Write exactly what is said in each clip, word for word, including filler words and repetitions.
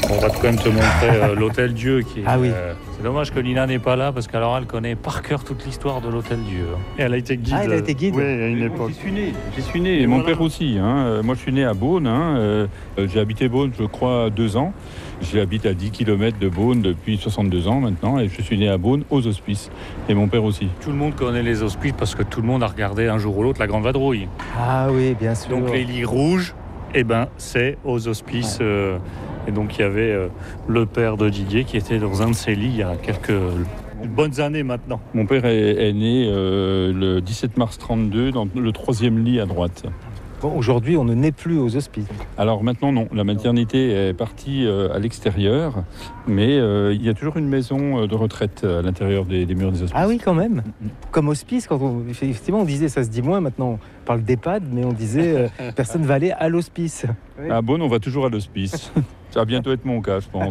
On va quand même te montrer euh, l'Hôtel Dieu. Qui est, Ah oui. euh, c'est dommage que Lina n'est pas là parce qu'alors elle connaît par cœur toute l'histoire de l'Hôtel Dieu. Et elle a été guide. Ah, elle a été guide. Oui, à une Bon, époque. J'y suis né, j'y suis né, et, Et mon voilà. père aussi. Hein. Euh, Moi, je suis né à Beaune. Hein. Euh, j'ai habité Beaune, je crois, deux ans. J'habite à dix kilomètres de Beaune depuis soixante-deux ans maintenant, et je suis né à Beaune aux Hospices. Et mon père aussi. Tout le monde connaît les Hospices parce que tout le monde a regardé un jour ou l'autre la Grande Vadrouille. Ah oui, bien sûr. Donc les lits rouges, eh ben, c'est aux Hospices. Ouais. euh, et donc il y avait euh, le père de Didier qui était dans un de ses lits il y a quelques bonnes années maintenant. Mon père est, est né euh, le dix-sept mars trente-deux dans le troisième lit à droite. Bon, aujourd'hui, on ne naît plus aux hospices. Alors maintenant, non. La maternité est partie euh, à l'extérieur, mais euh, il y a toujours une maison de retraite à l'intérieur des, des murs des hospices. Ah oui, quand même. Comme hospice, quand on, effectivement, on disait, ça se dit moins maintenant, on parle d'EHPAD, mais on disait, euh, personne ne va aller à l'hospice. À Beaune, on va toujours à l'hospice. Ça va bientôt être mon cas, je pense.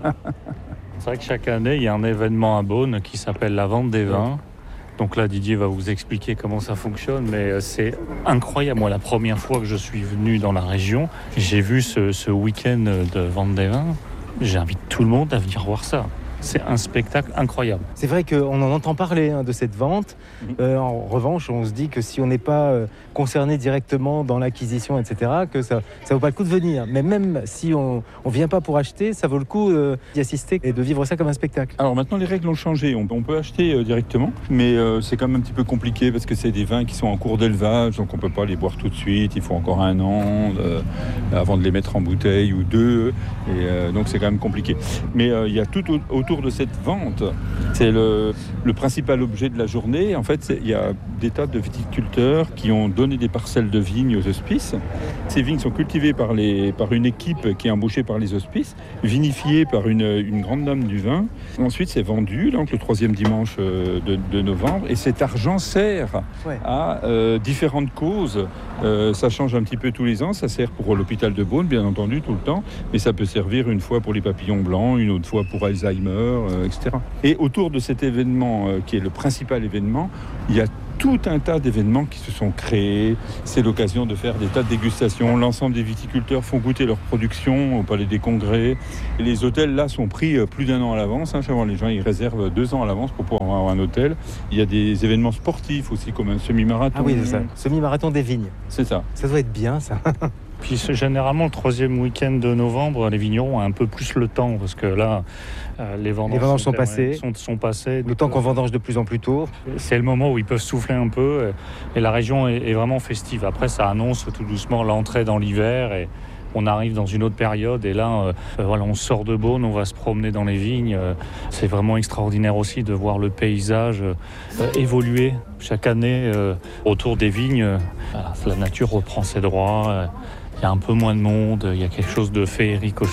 C'est vrai que chaque année, il y a un événement à Beaune qui s'appelle la vente des vins. Donc là, Didier va vous expliquer comment ça fonctionne, mais c'est incroyable. Moi, la première fois que je suis venu dans la région, j'ai vu ce, ce week-end de vente des vins. J'invite tout le monde à venir voir ça. C'est un spectacle incroyable. C'est vrai qu'on en entend parler hein, de cette vente. Euh, en revanche, on se dit que si on n'est pas euh, concerné directement dans l'acquisition, et cetera, que ça ne vaut pas le coup de venir. Mais même si on ne vient pas pour acheter, ça vaut le coup euh, d'y assister et de vivre ça comme un spectacle. Alors maintenant, les règles ont changé. On, on peut acheter euh, directement, mais euh, c'est quand même un petit peu compliqué parce que c'est des vins qui sont en cours d'élevage, donc on ne peut pas les boire tout de suite. Il faut encore un an euh, avant de les mettre en bouteille ou deux. Et, euh, donc c'est quand même compliqué. Mais euh, il y a tout au, autour de cette vente. C'est le, le principal objet de la journée. En fait, il y a des tas de viticulteurs qui ont donné des parcelles de vignes aux hospices. Ces vignes sont cultivées par, les, par une équipe qui est embauchée par les hospices, vinifiées par une, une grande dame du vin. Ensuite, c'est vendu donc, le troisième dimanche de, de novembre. Et cet argent sert Ouais. à euh, différentes causes. Euh, ça change un petit peu tous les ans. Ça sert pour l'hôpital de Beaune, bien entendu, tout le temps. Mais ça peut servir une fois pour les papillons blancs, une autre fois pour Alzheimer, euh, et cetera. Et autour de cet événement, euh, qui est le principal événement, il y a tout un tas d'événements qui se sont créés. C'est l'occasion de faire des tas de dégustations. L'ensemble des viticulteurs font goûter leur production au Palais des Congrès. Et les hôtels, là, sont pris plus d'un an à l'avance. Hein. Les gens, ils réservent deux ans à l'avance pour pouvoir avoir un hôtel. Il y a des événements sportifs aussi, comme un semi-marathon. Ah oui, c'est ça. Semi-marathon des vignes. C'est ça. Ça doit être bien, ça. Puis c'est généralement le troisième week-end de novembre, les vignerons ont un peu plus le temps parce que là, euh, les vendanges, Les vendanges sont sont, passées. sont, sont passées. Le temps qu'on vendange de plus en plus tôt. C'est le moment où ils peuvent souffler un peu et, et la région est, est vraiment festive. Après, ça annonce tout doucement l'entrée dans l'hiver et on arrive dans une autre période et là, euh, voilà, on sort de Beaune, on va se promener dans les vignes. Euh, c'est vraiment extraordinaire aussi de voir le paysage euh, évoluer chaque année euh, autour des vignes. Euh, voilà, la nature reprend ses droits. Euh, il y a un peu moins de monde, il y a quelque chose de féerique aussi.